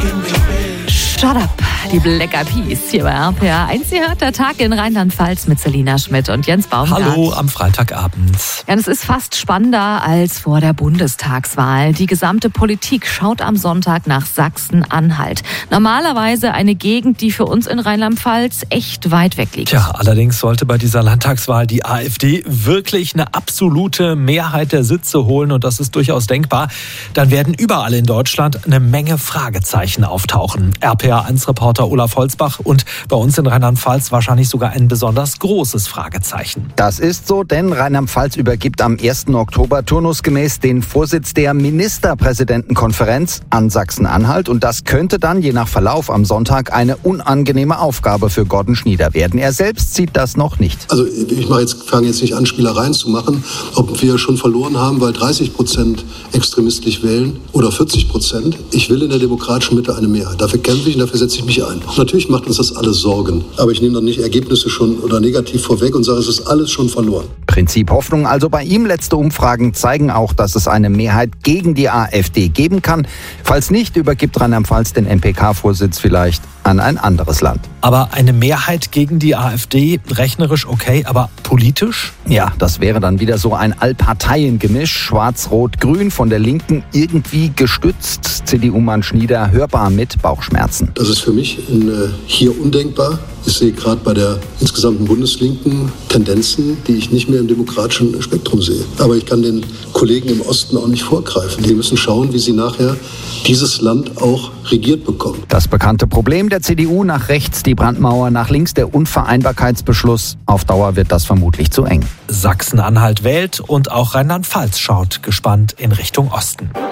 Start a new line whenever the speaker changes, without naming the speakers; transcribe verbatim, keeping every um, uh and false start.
Shut up, die Black Eyed Peas hier bei R P R eins. Ihr hört der Tag in Rheinland-Pfalz mit Selina Schmidt und Jens Baumgart.
Hallo am Freitagabend.
Ja, es ist fast spannender als vor der Bundestagswahl. Die gesamte Politik schaut am Sonntag nach Sachsen-Anhalt. Normalerweise eine Gegend, die für uns in Rheinland-Pfalz echt weit weg liegt.
Tja, allerdings sollte bei dieser Landtagswahl die AfD wirklich eine absolute Mehrheit der Sitze holen, und das ist durchaus denkbar. Dann werden überall in Deutschland eine Menge Fragezeichen auftauchen. R P R eins Reporter Olaf Holzbach und bei uns in Rheinland-Pfalz wahrscheinlich sogar ein besonders großes Fragezeichen.
Das ist so, denn Rheinland-Pfalz übergibt am ersten Oktober turnusgemäß den Vorsitz der Ministerpräsidentenkonferenz an Sachsen-Anhalt, und das könnte dann je nach Verlauf am Sonntag eine unangenehme Aufgabe für Gordon Schnieder werden. Er selbst sieht das noch nicht.
Also ich mache jetzt, fange jetzt nicht an, Spielereien zu machen, ob wir schon verloren haben, weil dreißig Prozent extremistisch wählen oder vierzig Prozent. Ich will in der demokratischen Mitte eine Mehrheit. Dafür kämpfe ich und dafür setze ich mich ein. Natürlich macht uns das alles Sorgen, aber ich nehme dann nicht Ergebnisse schon oder negativ vorweg und sage, es ist alles schon verloren.
Prinzip Hoffnung also bei ihm. Letzte Umfragen zeigen auch, dass es eine Mehrheit gegen die AfD geben kann. Falls nicht, übergibt Rheinland-Pfalz den N P K-Vorsitz vielleicht an ein anderes Land.
Aber eine Mehrheit gegen die AfD, rechnerisch okay, aber politisch?
Ja, das wäre dann wieder so ein Allparteiengemisch. Schwarz-Rot-Grün von der Linken irgendwie gestützt. C D U-Mann Schnieder hörbar mit Bauchschmerzen.
Das ist für mich in, äh, hier undenkbar. Ich sehe gerade bei der insgesamten Bundeslinken Tendenzen, die ich nicht mehr im demokratischen Spektrum sehe. Aber ich kann den Kollegen im Osten auch nicht vorgreifen. Die müssen schauen, wie sie nachher dieses Land auch regiert bekommen.
Das bekannte Problem der C D U: nach rechts die Brandmauer, nach links der Unvereinbarkeitsbeschluss. Auf Dauer wird das vermutlich zu eng.
Sachsen-Anhalt wählt und auch Rheinland-Pfalz schaut gespannt in Richtung Osten.